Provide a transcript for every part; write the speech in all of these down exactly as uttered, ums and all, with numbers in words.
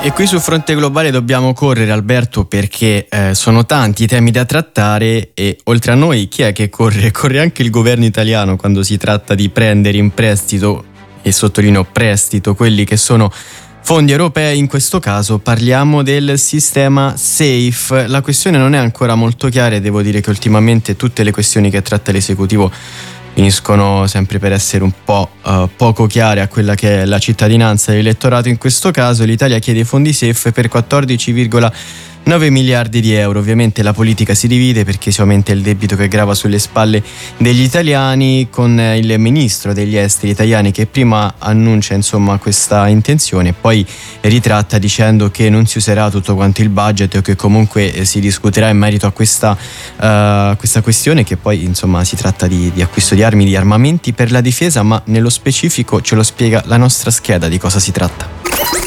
E qui sul fronte globale dobbiamo correre, Alberto, perché eh, sono tanti i temi da trattare e oltre a noi chi è che corre? Corre anche il governo italiano quando si tratta di prendere in prestito, e sottolineo prestito, quelli che sono fondi europei. In questo caso parliamo del sistema SAFE. La questione non è ancora molto chiara e devo dire che ultimamente tutte le questioni che tratta l'esecutivo finiscono sempre per essere un po' uh, poco chiare a quella che è la cittadinanza e l'elettorato. In questo caso l'Italia chiede fondi SAFE per quattordici virgola nove miliardi di euro. Ovviamente la politica si divide perché si aumenta il debito che grava sulle spalle degli italiani, con il ministro degli esteri italiani che prima annuncia insomma questa intenzione e poi ritratta dicendo che non si userà tutto quanto il budget o che comunque si discuterà in merito a questa, uh, questa questione, che poi insomma si tratta di, di acquisto di armi, di armamenti per la difesa, ma nello specifico ce lo spiega la nostra scheda di cosa si tratta.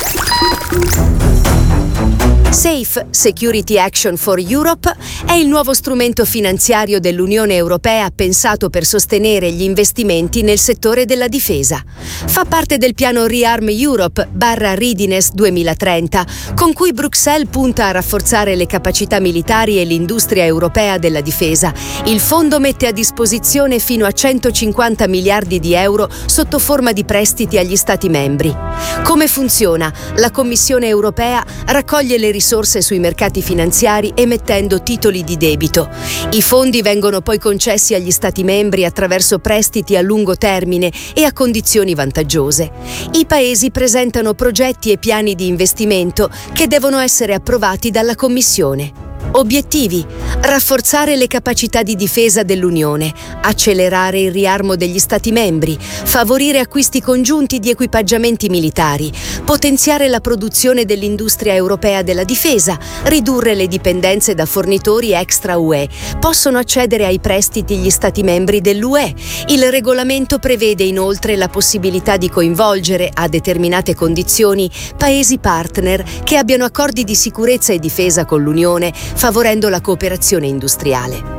SAFE, Security Action for Europe, è il nuovo strumento finanziario dell'Unione Europea pensato per sostenere gli investimenti nel settore della difesa. Fa parte del piano Rearm Europe barra Readiness duemilatrenta, con cui Bruxelles punta a rafforzare le capacità militari e l'industria europea della difesa. Il fondo mette a disposizione fino a centocinquanta miliardi di euro sotto forma di prestiti agli Stati membri. Come funziona? La Commissione europea raccoglie le risorse sui mercati finanziari emettendo titoli di debito. I fondi vengono poi concessi agli Stati membri attraverso prestiti a lungo termine e a condizioni vantaggiose. I paesi presentano progetti e piani di investimento che devono essere approvati dalla Commissione. Obiettivi: rafforzare le capacità di difesa dell'Unione, accelerare il riarmo degli Stati membri, favorire acquisti congiunti di equipaggiamenti militari, potenziare la produzione dell'industria europea della difesa, ridurre le dipendenze da fornitori extra U E. Possono accedere ai prestiti gli Stati membri dell'U E. Il regolamento prevede inoltre la possibilità di coinvolgere, a determinate condizioni, paesi partner che abbiano accordi di sicurezza e difesa con l'Unione, favorendo la cooperazione industriale.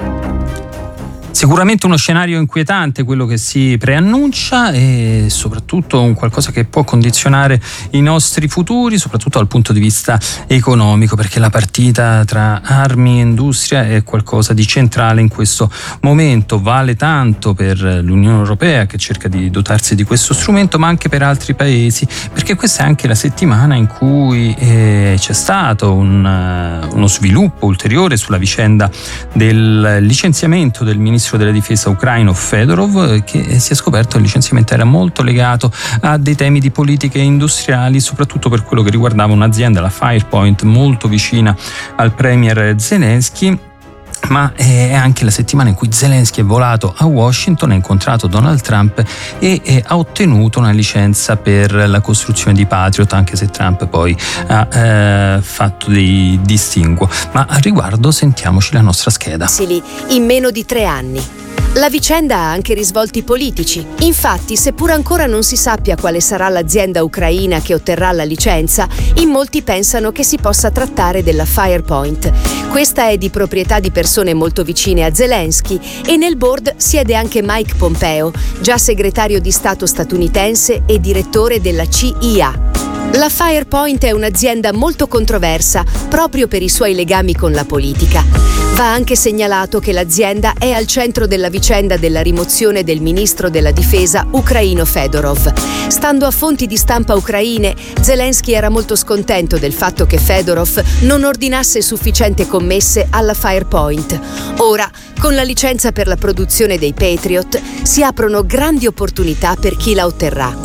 Sicuramente uno scenario inquietante quello che si preannuncia e soprattutto un qualcosa che può condizionare i nostri futuri, soprattutto dal punto di vista economico, perché la partita tra armi e industria è qualcosa di centrale in questo momento. Vale tanto per l'Unione Europea, che cerca di dotarsi di questo strumento, ma anche per altri paesi, perché questa è anche la settimana in cui eh, c'è stato un, uno sviluppo ulteriore sulla vicenda del licenziamento del ministro della difesa ucraino Fedorov, che si è scoperto che il licenziamento era molto legato a dei temi di politiche industriali, soprattutto per quello che riguardava un'azienda, la Firepoint, molto vicina al premier Zelensky. Ma è anche la settimana in cui Zelensky è volato a Washington, ha incontrato Donald Trump e, e ha ottenuto una licenza per la costruzione di Patriot, anche se Trump poi ha eh, fatto dei distinguo. Ma al riguardo sentiamoci la nostra scheda. In meno di tre anni. La vicenda ha anche risvolti politici. Infatti, seppur ancora non si sappia quale sarà l'azienda ucraina che otterrà la licenza, in molti pensano che si possa trattare della Firepoint. Questa è di proprietà di persone molto vicine a Zelensky e nel board siede anche Mike Pompeo, già segretario di Stato statunitense e direttore della C I A. La Firepoint è un'azienda molto controversa proprio per i suoi legami con la politica. Va anche segnalato che l'azienda è al centro della vicenda della rimozione del ministro della difesa ucraino Fedorov. Stando a fonti di stampa ucraine, Zelensky era molto scontento del fatto che Fedorov non ordinasse sufficienti commesse alla Firepoint. Ora, con la licenza per la produzione dei Patriot, si aprono grandi opportunità per chi la otterrà.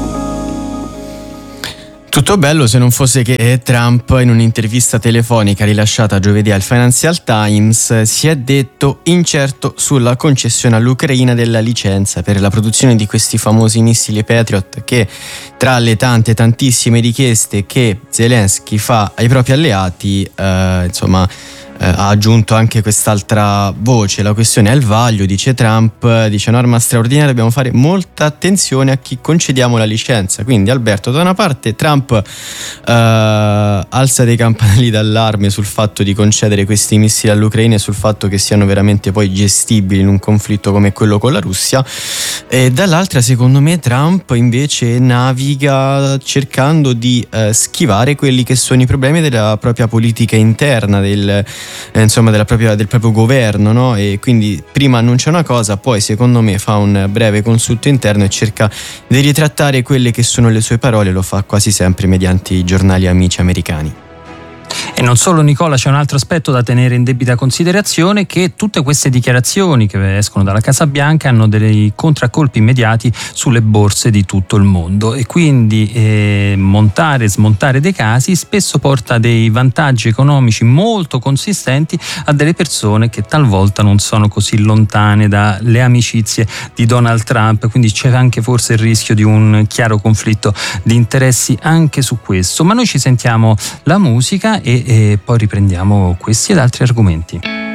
Tutto bello se non fosse che Trump, in un'intervista telefonica rilasciata giovedì al Financial Times, si è detto incerto sulla concessione all'Ucraina della licenza per la produzione di questi famosi missili Patriot, che tra le tante tantissime richieste che Zelensky fa ai propri alleati, eh, insomma, eh, ha aggiunto anche quest'altra voce. La questione è il vaglio, dice Trump, dice norma straordinaria, dobbiamo fare molta attenzione a chi concediamo la licenza. Quindi Alberto, da una parte Trump eh, alza dei campanelli d'allarme sul fatto di concedere questi missili all'Ucraina e sul fatto che siano veramente poi gestibili in un conflitto come quello con la Russia, e dall'altra secondo me Trump invece naviga cercando di eh, schivare quelli che sono i problemi della propria politica interna, del, eh, insomma della propria, del proprio governo, no? E quindi prima annuncia una cosa, poi secondo me fa un breve consulto interno e cerca di ritrattare quelle che sono le sue parole, lo fa quasi sempre mediante i giornali amici americani. E non solo, Nicola, c'è un altro aspetto da tenere in debita considerazione, che tutte queste dichiarazioni che escono dalla Casa Bianca hanno dei contraccolpi immediati sulle borse di tutto il mondo, e quindi eh, montare e smontare dei casi spesso porta dei vantaggi economici molto consistenti a delle persone che talvolta non sono così lontane dalle amicizie di Donald Trump, quindi c'è anche forse il rischio di un chiaro conflitto di interessi anche su questo. Ma noi ci sentiamo la musica e, e poi riprendiamo questi ed altri argomenti.